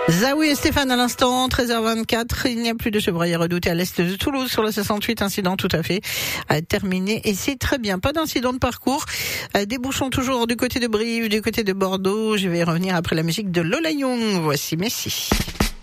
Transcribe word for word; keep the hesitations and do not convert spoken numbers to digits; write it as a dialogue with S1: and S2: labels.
S1: Zaoui et Stéphane à l'instant, treize heures vingt-quatre. Il n'y a plus de chevreuil redouté à l'est de Toulouse sur la soixante-huit. Incident tout à fait à terminé et c'est très bien. Pas d'incident de parcours. Des bouchons toujours du côté de Brive, du côté de Bordeaux. Je vais revenir après la musique de Lola Young. Voici Messi.